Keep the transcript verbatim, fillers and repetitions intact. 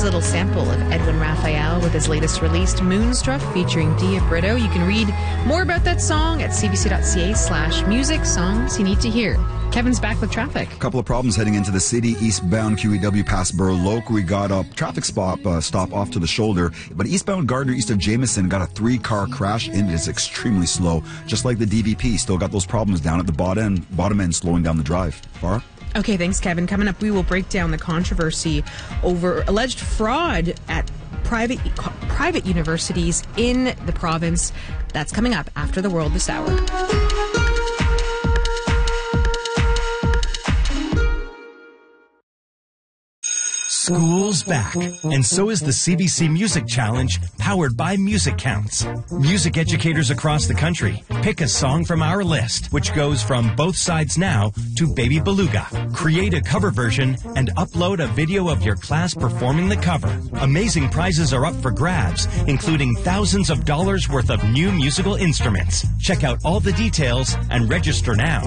is a little sample of Edwin Raphael with his latest release, Moonstruck, featuring Dia Brito. You can read more about that song at cbc.ca slash music songs you need to hear. Kevin's back with traffic. A couple of problems heading into the city. Eastbound Q E W past Burloak. We got a traffic spot uh, stop off to the shoulder. But eastbound Gardner east of Jameson got a three-car crash and it is extremely slow. Just like the D V P, still got those problems down at the bottom end, bottom end slowing down the drive. Farah? Okay, thanks, Kevin. Coming up, we will break down the controversy over alleged fraud at private private universities in the province. That's coming up after the world this hour. School's back, and so is the C B C Music Challenge, powered by Music Counts. Music educators across the country pick a song from our list, which goes from Both Sides Now to Baby Beluga. Create a cover version and upload a video of your class performing the cover. Amazing prizes are up for grabs, including thousands of dollars worth of new musical instruments. Check out all the details and register now